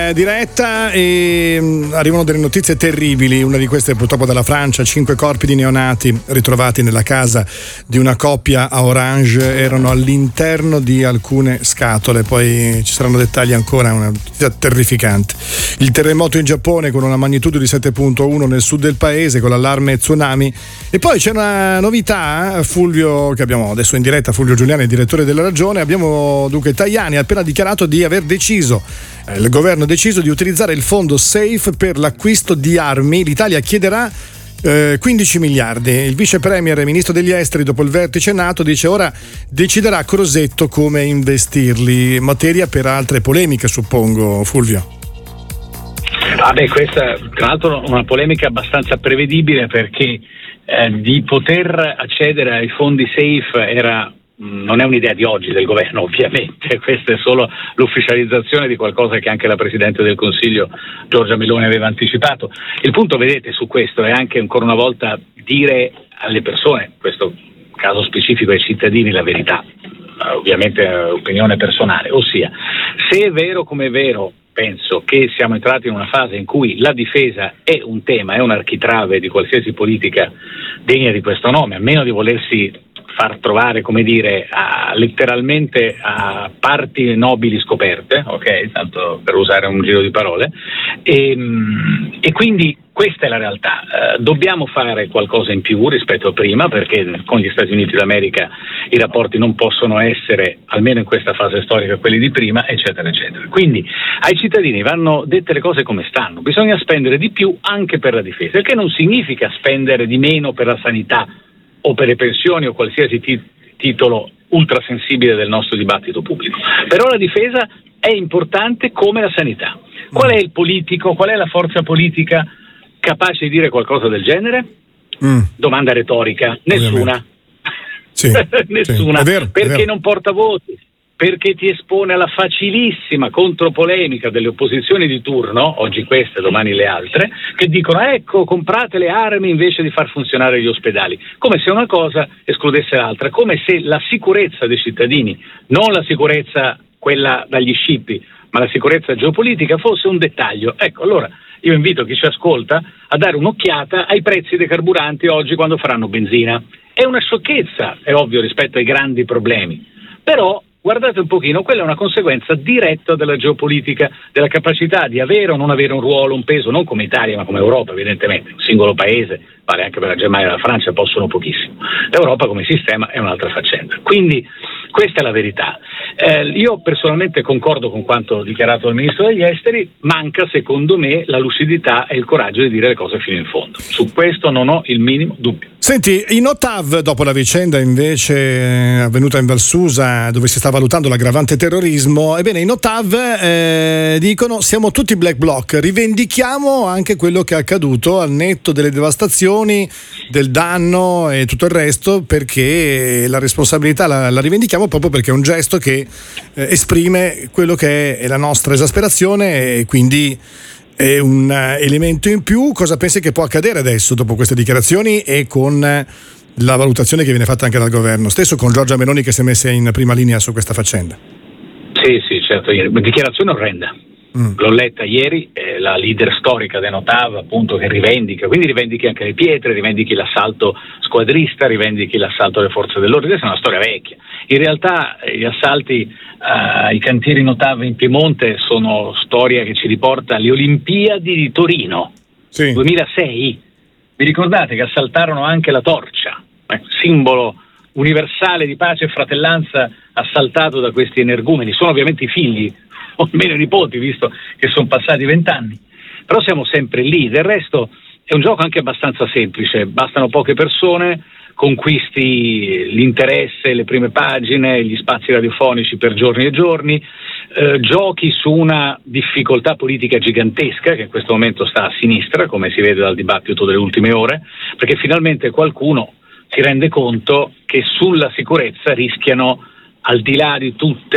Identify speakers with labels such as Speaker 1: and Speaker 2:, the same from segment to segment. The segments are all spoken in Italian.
Speaker 1: Diretta e arrivano delle notizie terribili. Una di queste purtroppo dalla Francia: 5 corpi di neonati ritrovati nella casa di una coppia a Orange erano all'interno di alcune scatole. Poi ci saranno dettagli ancora, una notizia terrificante. Il terremoto in Giappone con una magnitudo di 7.1 nel sud del paese con l'allarme tsunami. E poi c'è una novità, Fulvio, che abbiamo adesso in diretta, Fulvio Giuliani, il direttore della Ragione. Dunque Tajani ha appena dichiarato di aver deciso, il governo ha deciso di utilizzare il fondo SAFE per l'acquisto di armi. L'Italia chiederà 15 miliardi. Il vice premier e ministro degli esteri, dopo il vertice NATO, dice ora deciderà Crosetto come investirli. Materia per altre polemiche, suppongo, Fulvio.
Speaker 2: Questa tra l'altro una polemica abbastanza prevedibile, perché di poter accedere ai fondi SAFE non è un'idea di oggi del governo, ovviamente. Questa è solo l'ufficializzazione di qualcosa che anche la Presidente del Consiglio Giorgia Meloni aveva anticipato. Il punto, vedete, su questo è anche ancora una volta dire alle persone, in questo caso specifico ai cittadini, la verità. Ovviamente è opinione personale, ossia, se è vero come è vero, penso che siamo entrati in una fase in cui la difesa è un tema, è un architrave di qualsiasi politica degna di questo nome, a meno di volersi far trovare, come dire, letteralmente a parti nobili scoperte, ok? Tanto per usare un giro di parole, e quindi questa è la realtà. Dobbiamo fare qualcosa in più rispetto a prima, perché con gli Stati Uniti d'America i rapporti non possono essere, almeno in questa fase storica, quelli di prima, eccetera, eccetera. Quindi ai cittadini vanno dette le cose come stanno. Bisogna spendere di più anche per la difesa, il che non significa spendere di meno per la sanità o per le pensioni o qualsiasi titolo ultrasensibile del nostro dibattito pubblico. Però la difesa è importante come la sanità. Qual è il politico, qual è la forza politica capace di dire qualcosa del genere? Domanda retorica. Nessuna.
Speaker 1: Sì,
Speaker 2: Nessuna.
Speaker 1: Sì. È vero,
Speaker 2: perché non porta voti, perché ti espone alla facilissima contropolemica delle opposizioni di turno, oggi queste, domani le altre, che dicono ecco, comprate le armi invece di far funzionare gli ospedali, come se una cosa escludesse l'altra, come se la sicurezza dei cittadini, non la sicurezza quella dagli scippi, ma la sicurezza geopolitica fosse un dettaglio. Ecco, allora io invito chi ci ascolta a dare un'occhiata ai prezzi dei carburanti oggi quando faranno benzina. È una sciocchezza, è ovvio, rispetto ai grandi problemi, però guardate un pochino, quella è una conseguenza diretta della geopolitica, della capacità di avere o non avere un ruolo, un peso, non come Italia ma come Europa, evidentemente. Un singolo paese, vale anche per la Germania e la Francia, possono pochissimo. L'Europa come sistema è un'altra faccenda. Quindi questa è la verità. Io personalmente concordo con quanto dichiarato dal Ministro degli Esteri, manca secondo me la lucidità e il coraggio di dire le cose fino in fondo. Su questo non ho il minimo dubbio.
Speaker 1: Senti, in OTAV, dopo la vicenda invece avvenuta in Val Susa, dove si sta valutando l'aggravante terrorismo, ebbene in OTAV dicono siamo tutti black bloc, rivendichiamo anche quello che è accaduto al netto delle devastazioni, del danno e tutto il resto, perché la responsabilità la rivendichiamo proprio perché è un gesto che esprime quello che è la nostra esasperazione e quindi è un elemento in più. Cosa pensi che può accadere adesso dopo queste dichiarazioni e con la valutazione che viene fatta anche dal governo stesso, con Giorgia Meloni che si è messa in prima linea su questa faccenda?
Speaker 2: Sì, certo, dichiarazione orrenda. L'ho letta ieri, la leader storica dell'OTAV, appunto, che rivendica anche le pietre, rivendichi l'assalto squadrista, rivendichi l'assalto alle forze dell'ordine. Questa è una storia vecchia. In realtà gli assalti ai cantieri in OTAV in Piemonte sono storia che ci riporta alle Olimpiadi di Torino, 2006. Vi ricordate che assaltarono anche la torcia, simbolo universale di pace e fratellanza, assaltato da questi energumeni? Sono ovviamente i figli, o almeno i nipoti, visto che sono passati 20 anni. Però siamo sempre lì. Del resto è un gioco anche abbastanza semplice, bastano poche persone, conquisti l'interesse, le prime pagine, gli spazi radiofonici per giorni e giorni, giochi su una difficoltà politica gigantesca che in questo momento sta a sinistra, come si vede dal dibattito delle ultime ore, perché finalmente qualcuno si rende conto che sulla sicurezza rischiano, al di là di tutti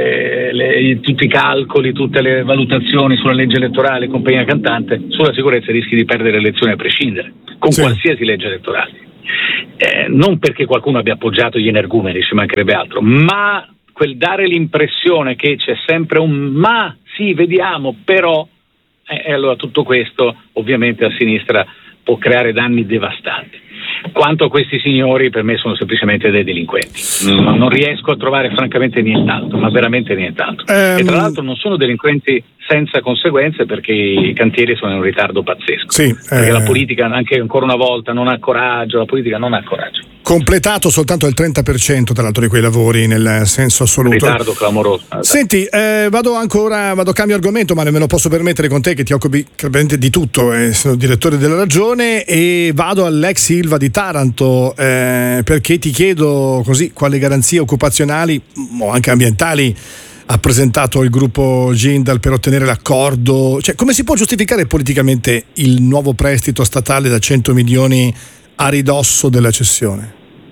Speaker 2: i calcoli, tutte le valutazioni sulla legge elettorale, compagnia cantante, sulla sicurezza rischi di perdere le elezioni a prescindere, con qualsiasi legge elettorale. Non perché qualcuno abbia appoggiato gli energumeni, ci mancherebbe altro, ma quel dare l'impressione che c'è sempre un ma sì, vediamo, però allora tutto questo ovviamente a sinistra può creare danni devastanti. Quanto a questi signori, per me sono semplicemente dei delinquenti. Non riesco a trovare francamente nient'altro, ma veramente nient'altro. E tra l'altro non sono delinquenti senza conseguenze, perché i cantieri sono in un ritardo pazzesco.
Speaker 1: Sì,
Speaker 2: perché la politica, anche ancora una volta, non ha coraggio, la politica non ha coraggio.
Speaker 1: Completato soltanto il 30% tra l'altro di quei lavori, nel senso assoluto.
Speaker 2: Ritardo clamoroso.
Speaker 1: Senti, cambio argomento, ma me lo posso permettere con te che ti occupi di tutto, sono direttore della Ragione, e vado all'ex Ilva di Taranto, perché ti chiedo così quali garanzie occupazionali o anche ambientali ha presentato il gruppo Jindal per ottenere l'accordo. Cioè, come si può giustificare politicamente il nuovo prestito statale da 100 milioni a ridosso della cessione?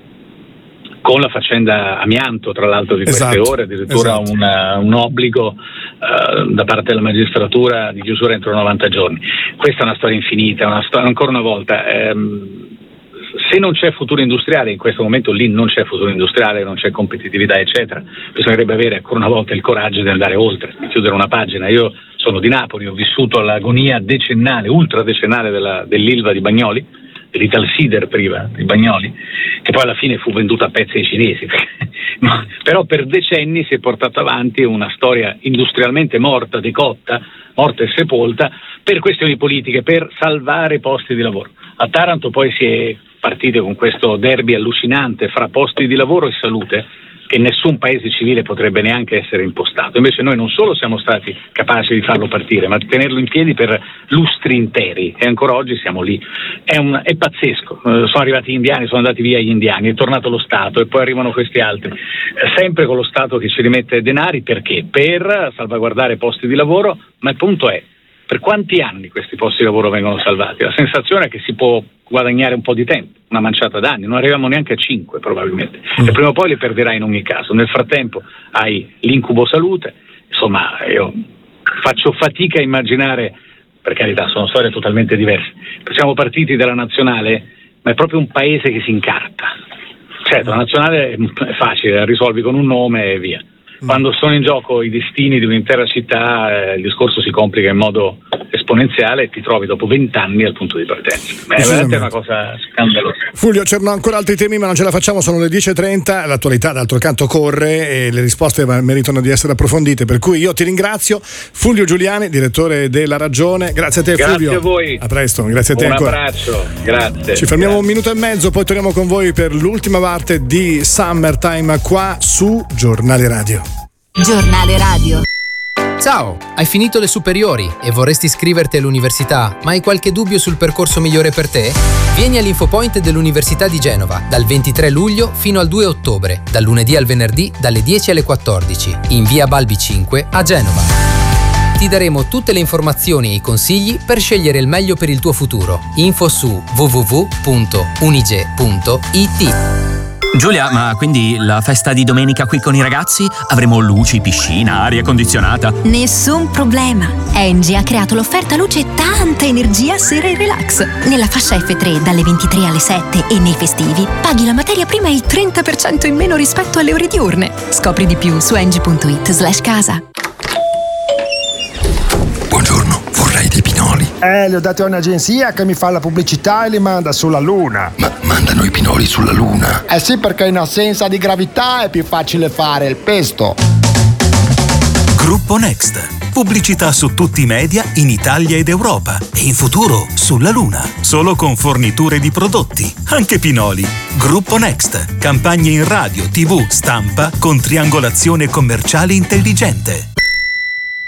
Speaker 2: Con la faccenda amianto, tra l'altro, di queste ore, addirittura un obbligo da parte della magistratura di chiusura entro 90 giorni. Questa è una storia infinita, ancora una volta. Se non c'è futuro industriale, in questo momento lì non c'è futuro industriale, non c'è competitività, eccetera, bisognerebbe avere ancora una volta il coraggio di andare oltre, di chiudere una pagina. Io sono di Napoli, ho vissuto l'agonia decennale, ultradecennale dell'Ilva di Bagnoli, dell'Italsider prima di Bagnoli, che poi alla fine fu venduta a pezzi ai cinesi. Però per decenni si è portata avanti una storia industrialmente morta, decotta, morta e sepolta, per questioni politiche, per salvare posti di lavoro. A Taranto poi si è partito con questo derby allucinante fra posti di lavoro e salute, che nessun paese civile potrebbe neanche essere impostato. Invece noi non solo siamo stati capaci di farlo partire, ma di tenerlo in piedi per lustri interi, e ancora oggi siamo lì. È pazzesco. Sono arrivati gli indiani, sono andati via gli indiani, è tornato lo Stato e poi arrivano questi altri, sempre con lo Stato che ci rimette denari. Perché? Per salvaguardare posti di lavoro, ma il punto è: per quanti anni questi posti di lavoro vengono salvati? La sensazione è che si può guadagnare un po' di tempo, una manciata d'anni, non arriviamo neanche a 5 probabilmente, e prima o poi li perderai in ogni caso. Nel frattempo hai l'incubo salute. Insomma, io faccio fatica a immaginare, per carità sono storie totalmente diverse, siamo partiti dalla nazionale, ma è proprio un paese che si incarta. Certo, la nazionale è facile, la risolvi con un nome e via. Quando sono in gioco i destini di un'intera città, il discorso si complica in modo esponenziale e ti trovi dopo 20 anni al punto di partenza. È veramente una cosa scandalosa.
Speaker 1: Fulvio, c'erano ancora altri temi, ma non ce la facciamo, sono le 10.30, l'attualità d'altro canto corre e le risposte meritano di essere approfondite, per cui io ti ringrazio. Fulvio Giuliani, direttore della Ragione, grazie a te.
Speaker 2: Grazie
Speaker 1: Fulvio.
Speaker 2: Grazie a voi.
Speaker 1: A presto, grazie a te ancora.
Speaker 2: Un abbraccio, grazie.
Speaker 1: Ci fermiamo un minuto e mezzo, poi torniamo con voi per l'ultima parte di Summertime qua su Giornale Radio.
Speaker 3: Giornale Radio.
Speaker 4: Ciao, hai finito le superiori e vorresti iscriverti all'università, ma hai qualche dubbio sul percorso migliore per te? Vieni all'Infopoint dell'Università di Genova dal 23 luglio fino al 2 ottobre, dal lunedì al venerdì dalle 10 alle 14, in via Balbi 5 a Genova. Ti daremo tutte le informazioni e i consigli per scegliere il meglio per il tuo futuro. Info su www.unige.it.
Speaker 5: Giulia, ma quindi la festa di domenica qui con i ragazzi? Avremo luci, piscina, aria condizionata?
Speaker 3: Nessun problema. Engie ha creato l'offerta luce e tanta energia sera e relax. Nella fascia F3 dalle 23 alle 7 e nei festivi paghi la materia prima il 30% in meno rispetto alle ore diurne. Scopri di più su engie.it/casa.
Speaker 6: Buongiorno, vorrei dei pinoli.
Speaker 7: Li ho dati a un'agenzia che mi fa la pubblicità e li manda sulla Luna.
Speaker 6: Ma mandano i pinoli sulla Luna?
Speaker 7: Sì, perché in assenza di gravità è più facile fare il pesto.
Speaker 8: Gruppo Next. Pubblicità su tutti i media in Italia ed Europa. E in futuro sulla Luna. Solo con forniture di prodotti, anche pinoli. Gruppo Next. Campagne in radio, TV, stampa con triangolazione commerciale intelligente.